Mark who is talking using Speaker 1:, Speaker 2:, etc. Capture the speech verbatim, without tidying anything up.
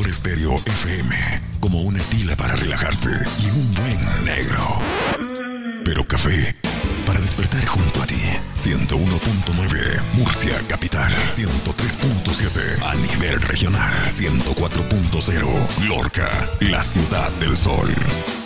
Speaker 1: Omnipolor Estéreo F M, como una tila para relajarte y un buen negro. Pero café para despertar junto a ti. ciento uno punto nueve Murcia Capital, ciento tres punto siete a nivel regional, ciento cuatro punto cero Lorca, la ciudad del sol.